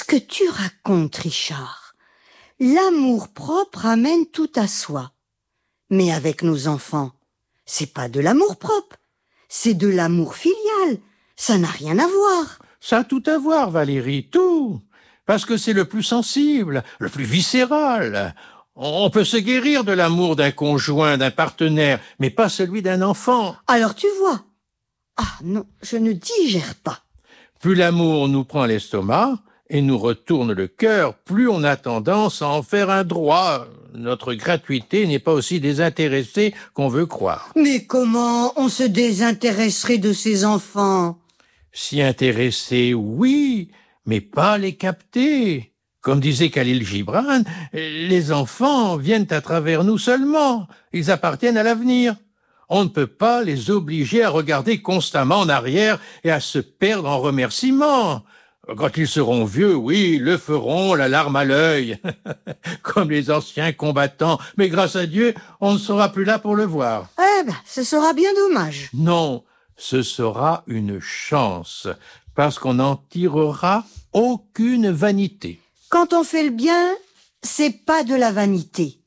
que tu racontes, Richard? L'amour-propre amène tout à soi. Mais avec nos enfants, c'est pas de l'amour-propre, c'est de l'amour filial. Ça n'a rien à voir. Ça a tout à voir, Valérie, tout. Parce que c'est le plus sensible, le plus viscéral. On peut se guérir de l'amour d'un conjoint, d'un partenaire, mais pas celui d'un enfant. Alors tu vois. Ah non, je ne digère pas. Plus l'amour nous prend l'estomac et nous retourne le cœur, plus on a tendance à en faire un droit. Notre gratuité n'est pas aussi désintéressée qu'on veut croire. Mais comment on se désintéresserait de ses enfants? S'y intéresser, oui, mais pas les capter. Comme disait Khalil Gibran, les enfants viennent à travers nous seulement. Ils appartiennent à l'avenir. On ne peut pas les obliger à regarder constamment en arrière et à se perdre en remerciements. Quand ils seront vieux, oui, ils le feront, la larme à l'œil, comme les anciens combattants. Mais grâce à Dieu, on ne sera plus là pour le voir. Eh ben, ce sera bien dommage. Non, ce sera une chance, parce qu'on n'en tirera aucune vanité. Quand on fait le bien, c'est pas de la vanité.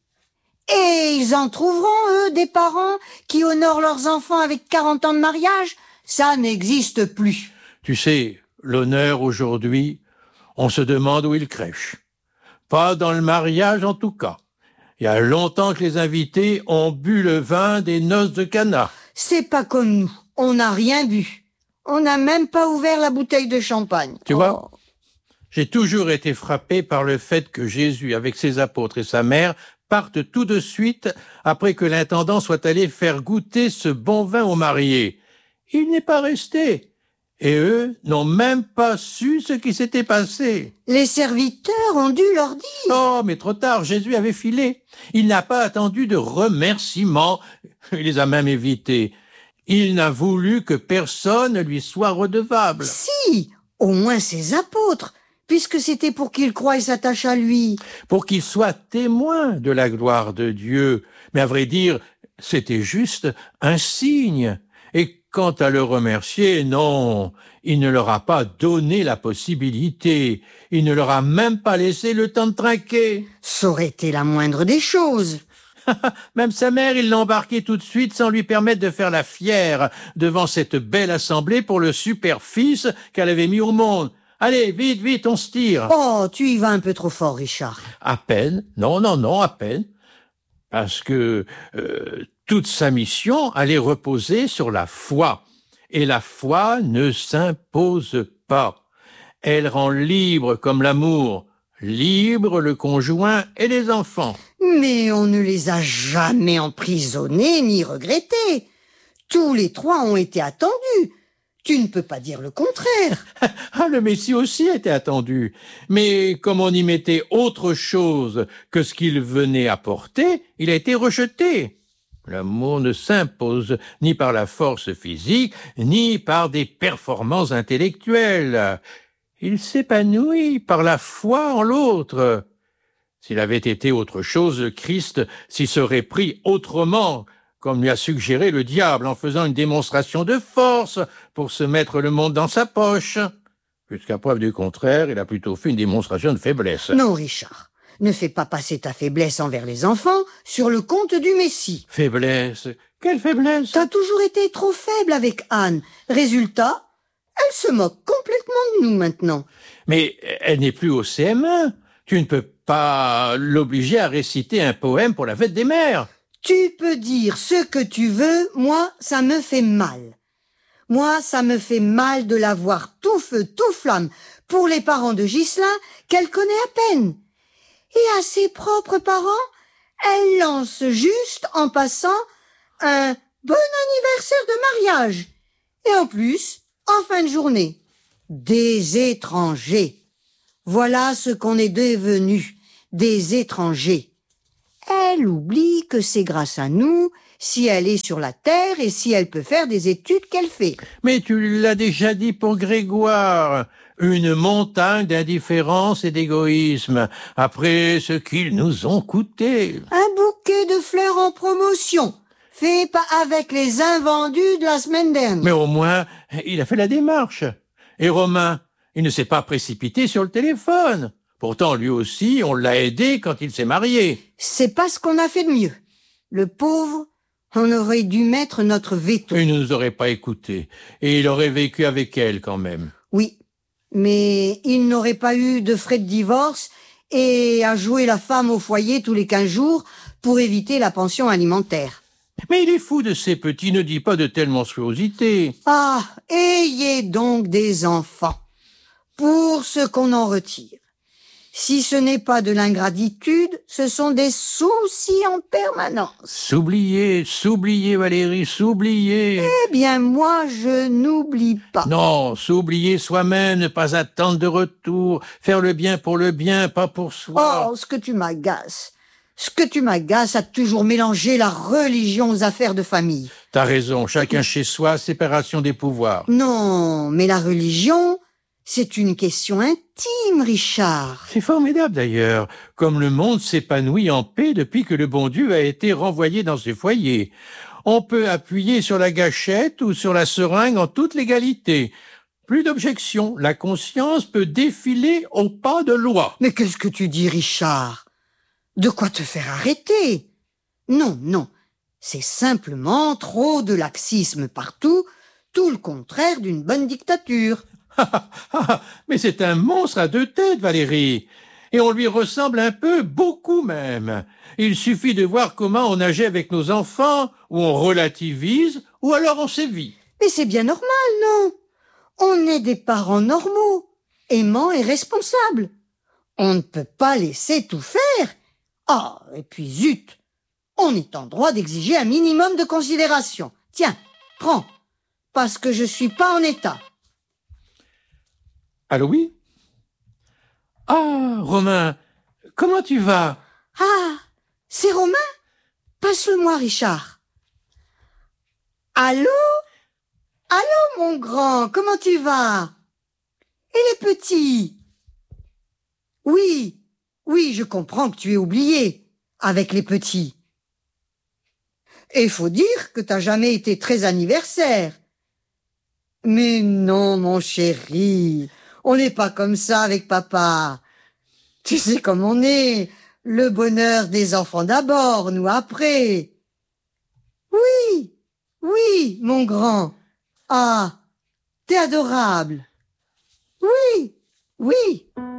Et ils en trouveront, eux, des parents qui honorent leurs enfants avec 40 ans de mariage. Ça n'existe plus. Tu sais, l'honneur aujourd'hui, on se demande où il crèche. Pas dans le mariage en tout cas. Il y a longtemps que les invités ont bu le vin des noces de Cana. C'est pas comme nous. On n'a rien bu. On n'a même pas ouvert la bouteille de champagne. Tu vois, j'ai toujours été frappé par le fait que Jésus, avec ses apôtres et sa mère, partent tout de suite après que l'intendant soit allé faire goûter ce bon vin aux mariés. Il n'est pas resté. Et eux n'ont même pas su ce qui s'était passé. Les serviteurs ont dû leur dire. Oh, mais trop tard, Jésus avait filé. Il n'a pas attendu de remerciements. Il les a même évités. Il n'a voulu que personne ne lui soit redevable. Si, au moins ses apôtres, puisque c'était pour qu'ils croient et s'attachent à lui. Pour qu'il soit témoin de la gloire de Dieu. Mais à vrai dire, c'était juste un signe. Et quant à le remercier, non, il ne leur a pas donné la possibilité. Il ne leur a même pas laissé le temps de trinquer. Ça aurait été la moindre des choses. Même sa mère, il l'a embarqué tout de suite sans lui permettre de faire la fière devant cette belle assemblée pour le super fils qu'elle avait mis au monde. Allez, vite, vite, on se tire. Oh, tu y vas un peu trop fort, Richard. À peine. Non, à peine. Parce que toute sa mission allait reposer sur la foi. Et la foi ne s'impose pas. Elle rend libre comme l'amour, libre le conjoint et les enfants. Mais on ne les a jamais emprisonnés ni regrettés. Tous les trois ont été attendus. Tu ne peux pas dire le contraire. Ah, le Messie aussi était attendu. Mais comme on y mettait autre chose que ce qu'il venait apporter, il a été rejeté. L'amour ne s'impose ni par la force physique, ni par des performances intellectuelles. Il s'épanouit par la foi en l'autre. S'il avait été autre chose, le Christ s'y serait pris autrement, comme lui a suggéré le diable en faisant une démonstration de force pour se mettre le monde dans sa poche. Jusqu'à preuve du contraire, il a plutôt fait une démonstration de faiblesse. Non, Richard, ne fais pas passer ta faiblesse envers les enfants sur le compte du Messie. Faiblesse? Quelle faiblesse? T'as toujours été trop faible avec Anne. Résultat, elle se moque complètement de nous maintenant. Mais elle n'est plus au CM1. Tu ne peux pas l'obliger à réciter un poème pour la fête des mères. Tu peux dire ce que tu veux, moi, ça me fait mal. Moi, ça me fait mal de la voir tout feu, tout flamme pour les parents de Ghislain qu'elle connaît à peine. Et à ses propres parents, elle lance juste en passant un bon anniversaire de mariage. Et en plus, en fin de journée, des étrangers. Voilà ce qu'on est devenus, des étrangers. Elle oublie que c'est grâce à nous si elle est sur la terre et si elle peut faire des études qu'elle fait. Mais tu l'as déjà dit pour Grégoire, une montagne d'indifférence et d'égoïsme, après ce qu'ils nous ont coûté. Un bouquet de fleurs en promotion, fait pas avec les invendus de la semaine dernière. Mais au moins, il a fait la démarche. Et Romain, Il ne s'est pas précipité sur le téléphone. Pourtant, lui aussi, on l'a aidé quand il s'est marié. C'est pas ce qu'on a fait de mieux. Le pauvre, on aurait dû mettre notre veto. Il ne nous aurait pas écoutés. Et il aurait vécu avec elle quand même. Oui, mais il n'aurait pas eu de frais de divorce et à jouer la femme au foyer tous les 15 jours pour éviter la pension alimentaire. Mais il est fou de ces petits, ne dit pas de telles monstruosités. Ah, ayez donc des enfants, pour ce qu'on en retire. Si ce n'est pas de l'ingratitude, ce sont des soucis en permanence. S'oublier, Valérie, s'oublier. Eh bien, moi, je n'oublie pas. Non, s'oublier soi-même, ne pas attendre de retour, faire le bien pour le bien, pas pour soi. Oh, ce que tu m'agaces. Ce que tu m'agaces à toujours mélanger la religion aux affaires de famille. T'as raison, chacun chez soi, séparation des pouvoirs. Non, mais la religion, c'est une question intime, Richard. C'est formidable d'ailleurs, comme le monde s'épanouit en paix depuis que le bon Dieu a été renvoyé dans ses foyers. On peut appuyer sur la gâchette ou sur la seringue en toute légalité. Plus d'objection, la conscience peut défiler au pas de loi. Mais qu'est-ce que tu dis, Richard? De quoi te faire arrêter? Non, non, c'est simplement trop de laxisme partout, tout le contraire d'une bonne dictature. Mais c'est un monstre à deux têtes, Valérie. Et on lui ressemble un peu, beaucoup même. Il suffit de voir comment on agit avec nos enfants, ou on relativise, ou alors on sévit. Mais c'est bien normal, non? On est des parents normaux, aimants et responsables. On ne peut pas laisser tout faire. Ah, et puis zut, on est en droit d'exiger un minimum de considération. Tiens, prends, parce que je suis pas en état. Allô, oui? Ah, Romain, comment tu vas? Ah, c'est Romain? Passe-le-moi, Richard. Allô? Allô, mon grand, comment tu vas? Et les petits? Oui, oui, je comprends que tu es oublié, avec les petits. Et faut dire que t'as jamais été très anniversaire. Mais non, mon chéri, on n'est pas comme ça avec papa. Tu sais comme on est, le bonheur des enfants d'abord, nous après. Oui, oui, mon grand. Ah, t'es adorable. Oui, oui.